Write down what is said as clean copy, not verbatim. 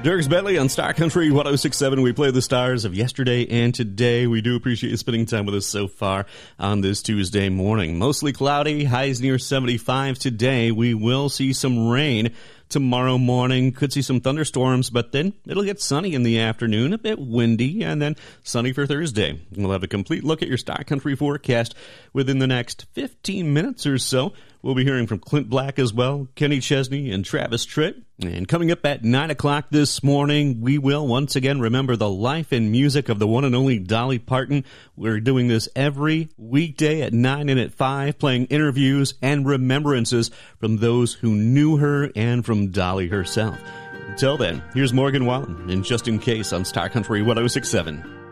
Dierks Bentley on Star Country 106.7. We play the stars of yesterday and today. We do appreciate you spending time with us so far on this Tuesday morning. Mostly cloudy, highs near 75 today. We will see some rain tomorrow morning. Could see some thunderstorms, but then it'll get sunny in the afternoon, a bit windy, and then sunny for Thursday. We'll have a complete look at your Star Country forecast within the next 15 minutes or so. We'll be hearing from Clint Black as well, Kenny Chesney, and Travis Tritt. And coming up at 9 o'clock this morning, we will once again remember the life and music of the one and only Dolly Parton. We're doing this every weekday at 9 and at 5, playing interviews and remembrances from those who knew her and from Dolly herself. Until then, here's Morgan Wallen and Just In Case on Star Country 106.7.